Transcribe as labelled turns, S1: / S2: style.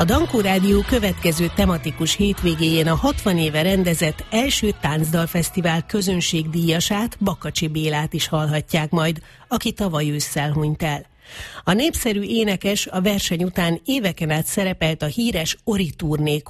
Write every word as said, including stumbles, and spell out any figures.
S1: A Dankó Rádió következő tematikus hétvégéjén a hatvan éve rendezett első táncdalfesztivál közönségdíjasát, Bakacsi Bélát is hallhatják majd, aki tavaly ősszel hunyt el. A népszerű énekes a verseny után éveken át szerepelt a híres Ori turnék